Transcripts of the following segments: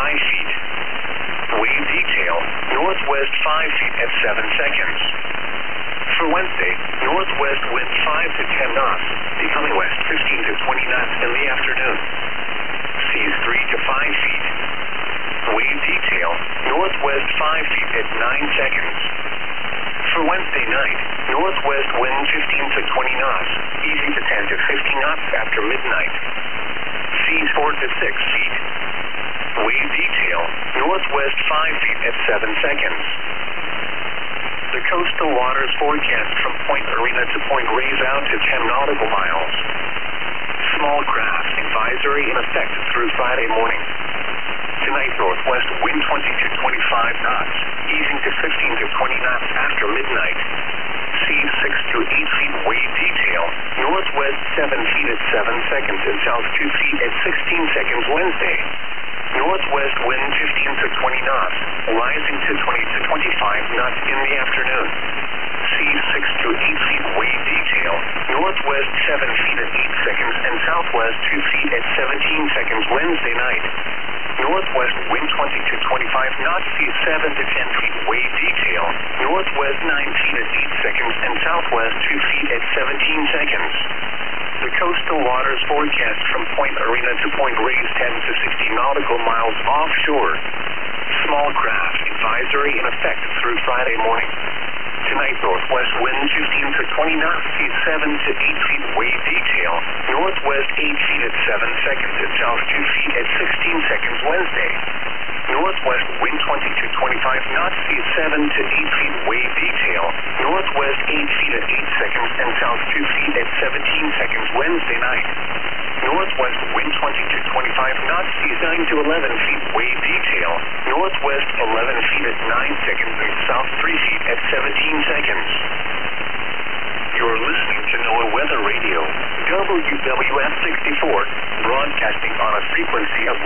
5 feet. Wave detail, northwest 5 feet at 7 seconds. For Wednesday, northwest wind 5 to 10 knots, becoming west 15 to 20 knots in the afternoon. Seas 3 to 5 feet. Wave detail, northwest 5 feet at 9 seconds. For Wednesday night, northwest wind 15 to 20 knots, easy to 10 to 15 knots after midnight. Seas 4 to 6 feet. Wave detail, northwest 5 feet at 7 seconds. The coastal waters forecast from Point Arena to Point Reyes out to 10 nautical miles. Small craft advisory in effect through Friday morning. Tonight, northwest wind 20 to 25 knots, easing to 15 to 20 knots after midnight. Seas 6 to 8 feet wave detail, northwest 7 feet at 7 seconds and south 2 feet at 16 seconds Wednesday. Northwest wind 15 to 20 knots, rising to 20 to 25 knots in the afternoon. Seas 6 to 8 feet wave detail, northwest 7 feet at 8 seconds and southwest 2 feet at 17 seconds Wednesday night. Northwest wind 20 to 25 knots, seas 7 to 10 feet wave detail, northwest 9 feet at 8 seconds and southwest 2 feet at 17 seconds. The coastal waters forecast from Point Arena to Point Reyes 10 to 60 nautical miles offshore. Small craft advisory in effect through Friday morning. Tonight, northwest wind 15 to 20 knots, seas 7 to 8 feet wave detail, northwest 8 feet at 7 seconds and south 2 feet at 16 seconds Wednesday. Northwest wind 20 to 25 knots, seas 7 to 8 feet wave detail, northwest 8 feet at 8 seconds and south 2 feet at 17 seconds Wednesday night. Northwest wind 20 to 25 knots, seas 9 to 11 feet wave detail, northwest 11 feet at 9 seconds and south 3 feet at 17 seconds. You're listening to NOAA Weather Radio, WWF 64, broadcasting on a frequency of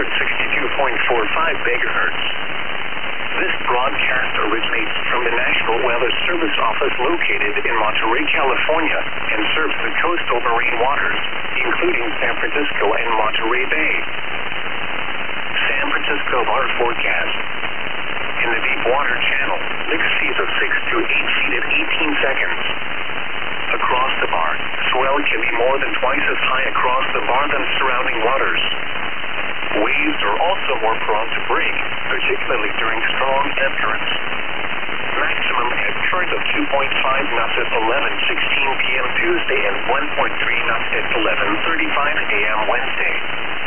162.45 megahertz. This broadcast originates from the National Weather Service Office located in Monterey, California, and serves the coastal marine waters, including San Francisco and Monterey Bay. San Francisco water forecast. In the deep water channel, mixed seas of 6 to 8 feet at 18 seconds. Across the bar, swell can be more than twice as high across the bar than surrounding waters. Waves are also more prone to break, particularly during strong ebb currents. Maximum ebb current of 2.5 knots at 11:16 p.m. Tuesday and 1.3 knots at 11:35 a.m. Wednesday.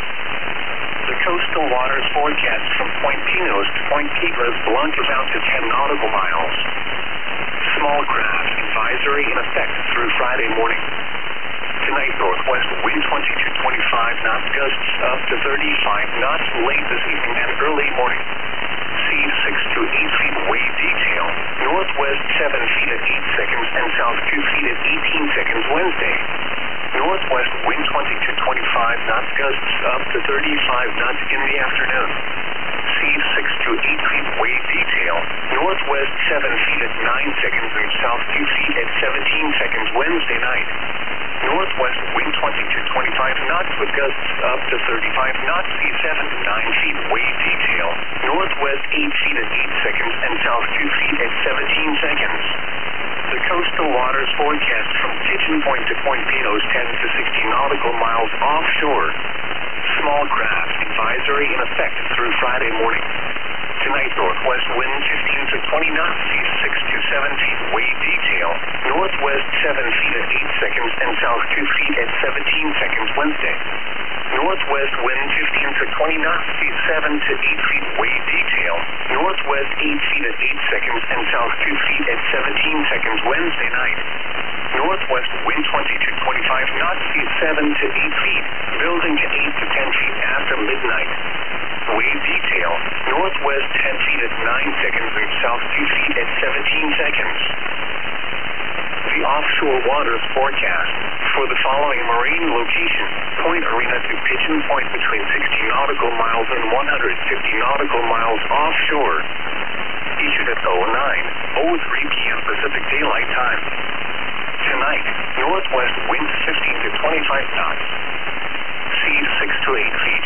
The coastal waters forecast from Point Pinos to Point Tigres Blancas out to 10 nautical miles. Small craft advisory in effect through Friday morning. Tonight, northwest wind 20 to 25 knots, gusts up to 35 knots late this evening and early morning. Seas 6 to 8 feet wave detail, northwest 7 feet at 8 seconds and south 2 feet at 18 seconds Wednesday. Northwest wind 20 to 25 knots, gusts up to 35 knots in the afternoon. Seas 6 to 8 feet wave detail, northwest 7 feet at 9 seconds and south 2 feet at 17 seconds Wednesday night. Northwest wind 20 to 25 knots with gusts up to 35 knots, seas 7 to 9 feet wave detail, northwest 8 feet at 8 seconds and south 2 feet at 17 seconds. The coastal waters forecast from Pigeon Point to Point Pinos 10 to 60 nautical miles offshore. Small craft advisory in effect through Friday morning. Tonight, northwest wind 15 to 20 knots, seas 6 to 7 feet wave detail, northwest 7 feet at 8 seconds and south 2 feet at 17 seconds Wednesday. Northwest wind 15 to 20 knots, seas 7 to 8 feet wave detail, northwest 8 feet at 8 seconds and south 2 feet at 17 seconds Wednesday night. Northwest wind 20 to 25 knots, seas 7 to 8 feet, building to 8 to 10 feet after midnight. Wave detail, northwest 10 feet at 9 seconds and south 2 feet at 17 seconds. The offshore waters forecast for the following marine locations: Point Arena to Pigeon Point between 60 nautical miles and 150 nautical miles offshore. Issued at 09:03 p.m. Pacific Daylight Time. Tonight, northwest winds 15 to 25 knots. Seas 6 to 8 feet.